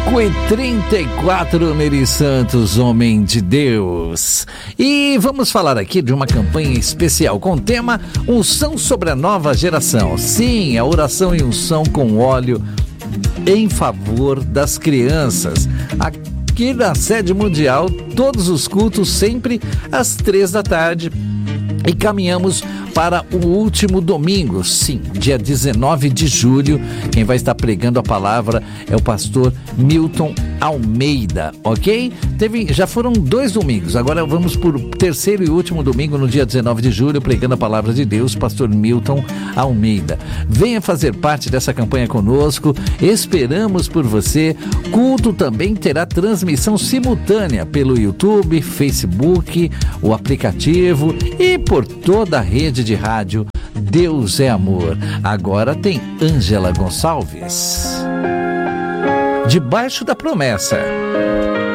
5h34, Neri Santos, homem de Deus. E vamos falar aqui de uma campanha especial com o tema Unção sobre a Nova Geração. Sim, a oração e unção com óleo em favor das crianças. Aqui na sede mundial, todos os cultos sempre às 15h. E caminhamos para o último domingo, sim, dia 19 de julho. Quem vai estar pregando a palavra é o pastor Milton Almeida, ok? Já foram 2 domingos, agora vamos por terceiro e último domingo, no dia 19 de julho, pregando a palavra de Deus, pastor Milton Almeida. Venha fazer parte dessa campanha conosco, esperamos por você. Culto também terá transmissão simultânea pelo YouTube, Facebook, o aplicativo e por toda a rede de rádio Deus é Amor. Agora tem Ângela Gonçalves. Debaixo da Promessa.